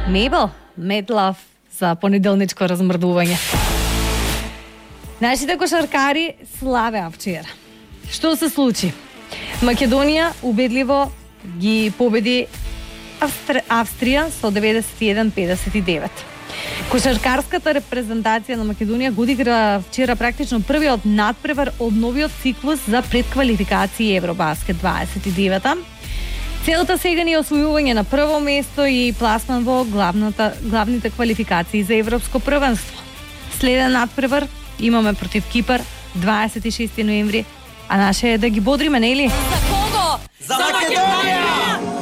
Мейбл, Медлав за понеделничко размрдување. Нашите кошаркари славеа вчера. Што се случи? Македонија убедливо ги победи Австрија со 91-59. Кошаркарската репрезентација на Македонија го одигра вчера практично првиот надпревар од новиот циклус за предквалификации Евробаскет 29-та. Целта сега ни е освојување на прво место и пласман во главните квалификации за Европско првенство. Следен надпревар имаме против Кипар 26 ноември, а наше е да ги бодриме, нели? За кого? За Македонија!